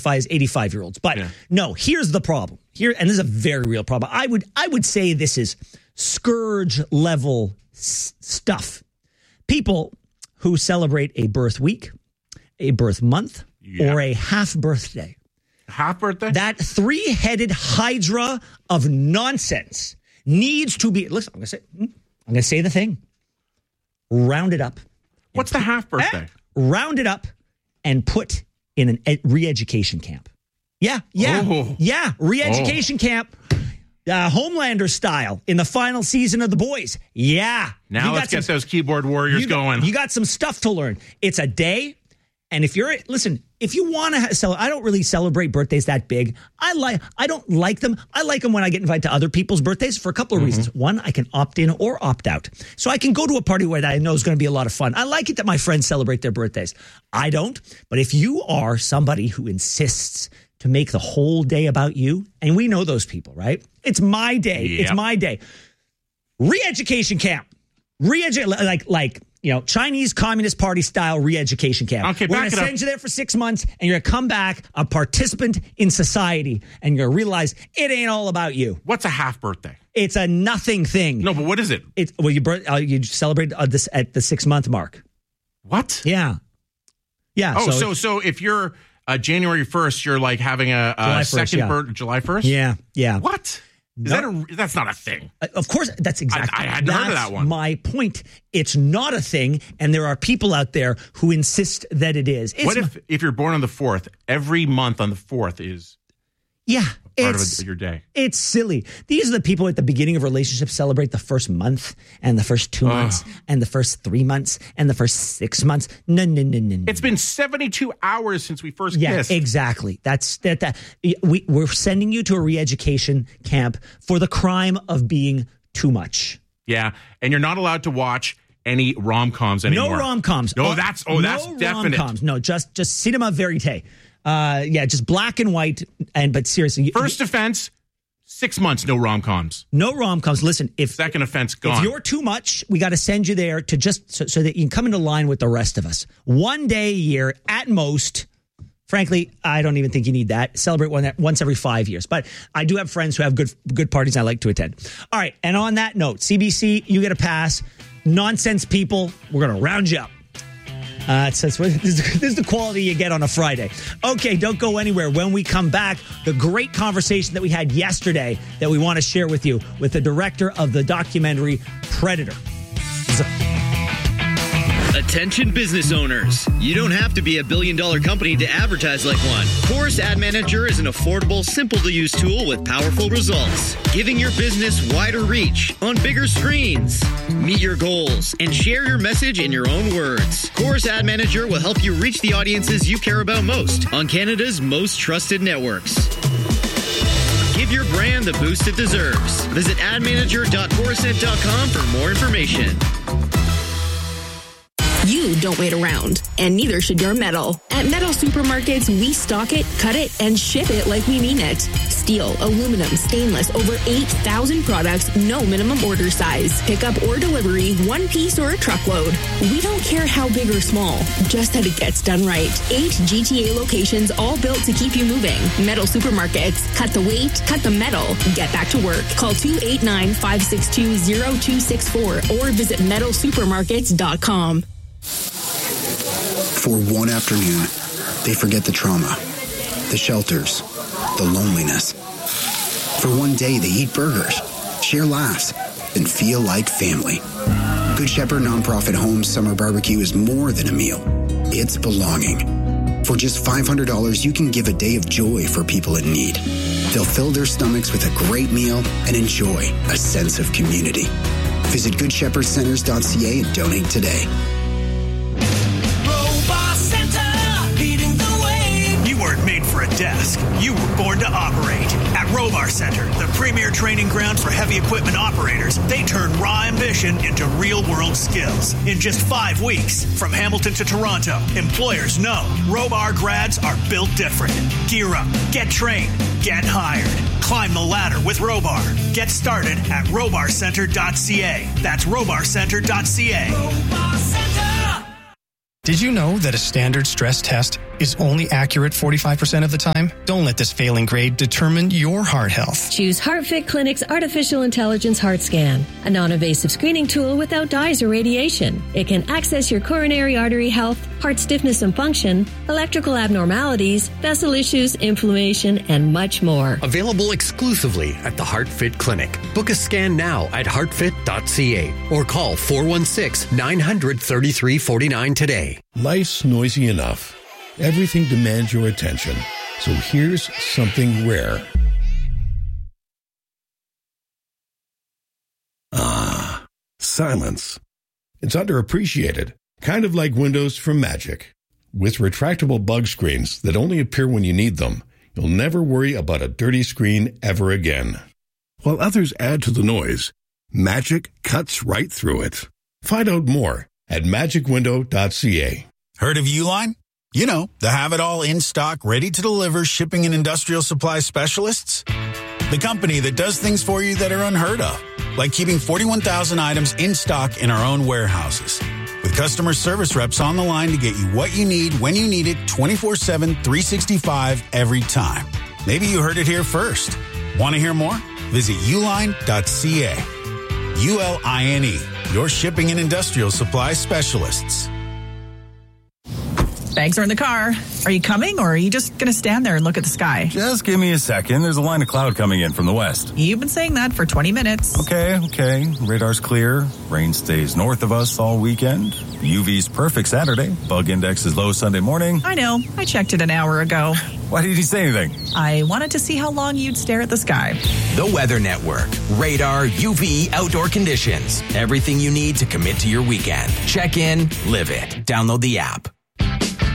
identify as 85-year-olds. But no, here's the problem. And this is a very real problem. I would say this is scourge level stuff. People who celebrate a birth week, a birth month, or a half birthday. Half birthday? That three-headed hydra of nonsense needs to be. Listen, I'm going to say the thing. Round it up. What's the half birthday? Round it up and put in a re-education camp. Yeah. Re-education camp. Homelander style in the final season of The Boys. Yeah. Now let's get those keyboard warriors going. You got some stuff to learn. It's a day. And if you want to I don't really celebrate birthdays that big. I don't like them. I like them when I get invited to other people's birthdays for a couple of reasons. One, I can opt in or opt out. So I can go to a party where I know is going to be a lot of fun. I like it that my friends celebrate their birthdays. I don't. But if you are somebody who insists to make the whole day about you, and we know those people, right? It's my day. Yep. It's my day. Re-education camp. Chinese Communist Party style re-education camp. Okay, we're going to send you there for 6 months, and you're going to come back a participant in society, and you're going to realize it ain't all about you. What's a half birthday? It's a nothing thing. No, but what is it? You celebrate this at the 6 month mark. What? Yeah. Oh, so if you're January 1st, you're like having a second birthday, July 1st? Yeah. What? That's not a thing. Of course, that's exactly. I hadn't heard of that one. My point. It's not a thing, and there are people out there who insist that it is. What if you're born on the 4th? Every month on the 4th is part of your day. It's silly. These are the people at the beginning of relationships celebrate the first month and the first 2 months and the first 3 months and the first 6 months. No. It's been 72 hours since we first kissed. Yeah, exactly. We're sending you to a re-education camp for the crime of being too much. Yeah, and you're not allowed to watch any rom-coms anymore. No rom-coms. That's definite. Rom-coms. No, just cinema verite. Just black and white. But seriously, first offense, 6 months, no rom-coms. No rom-coms. Listen, second offense, gone. If you're too much, we got to send you there to just so that you can come into line with the rest of us. 1 day a year at most. Frankly, I don't even think you need that. Celebrate once every 5 years. But I do have friends who have good parties I like to attend. All right, and on that note, CBC, you get a pass. Nonsense people, we're going to round you up. This is the quality you get on a Friday. Okay, don't go anywhere. When we come back, the great conversation that we had yesterday that we want to share with you with the director of the documentary Predator. Attention business owners. You don't have to be a billion-dollar company to advertise like one. Chorus Ad Manager is an affordable, simple-to-use tool with powerful results, giving your business wider reach on bigger screens. Meet your goals and share your message in your own words. Chorus Ad Manager will help you reach the audiences you care about most on Canada's most trusted networks. Give your brand the boost it deserves. Visit admanager.corusent.com for more information. You don't wait around, and neither should your metal. At Metal Supermarkets, we stock it, cut it, and ship it like we mean it. Steel, aluminum, stainless, over 8,000 products, no minimum order size. Pickup or delivery, one piece or a truckload. We don't care how big or small, just that it gets done right. 8 GTA locations, all built to keep you moving. Metal Supermarkets. Cut the weight, cut the metal, get back to work. Call 289-562-0264 or visit metalsupermarkets.com. For one afternoon, they forget the trauma, the shelters, the loneliness. For one day, they eat burgers, share laughs, and feel like family. Good Shepherd Nonprofit Homes Summer Barbecue is more than a meal. It's belonging. For just $500, you can give a day of joy for people in need. They'll fill their stomachs with a great meal and enjoy a sense of community. Visit GoodShepherdCenters.ca and donate today. Made for a desk. You were born to operate. At Robar Center, the premier training ground for heavy equipment operators, they turn raw ambition into real-world skills. In just 5 weeks, from Hamilton to Toronto, employers know Robar grads are built different. Gear up, get trained, get hired. Climb the ladder with Robar. Get started at robarcenter.ca. That's robarcenter.ca. Robar Center! Did you know that a standard stress test is only accurate 45% of the time? Don't let this failing grade determine your heart health. Choose HeartFit Clinic's Artificial Intelligence Heart Scan, a non-invasive screening tool without dyes or radiation. It can access your coronary artery health, heart stiffness and function, electrical abnormalities, vessel issues, inflammation, and much more. Available exclusively at the HeartFit Clinic. Book a scan now at heartfit.ca or call 416-900-3349 today. Life's noisy enough. Everything demands your attention. So here's something rare. Ah, silence. It's underappreciated. Kind of like Windows from Magic. With retractable bug screens that only appear when you need them, you'll never worry about a dirty screen ever again. While others add to the noise, Magic cuts right through it. Find out more at magicwindow.ca. Heard of Uline? You know, the have-it-all in-stock, ready-to-deliver shipping and industrial supply specialists. The company that does things for you that are unheard of, like keeping 41,000 items in stock in our own warehouses. With customer service reps on the line to get you what you need when you need it 24/7, 365 every time. Maybe you heard it here first. Want to hear more? Visit uline.ca. ULINE, your shipping and industrial supply specialists. Bags are in the car. Are you coming, or are you just going to stand there and look at the sky? Just give me a second. There's a line of cloud coming in from the west. You've been saying that for 20 minutes. Okay. Radar's clear. Rain stays north of us all weekend. UV's perfect Saturday. Bug index is low Sunday morning. I know. I checked it an hour ago. Why did you say anything? I wanted to see how long you'd stare at the sky. The Weather Network. Radar, UV, outdoor conditions. Everything you need to commit to your weekend. Check in, live it. Download the app.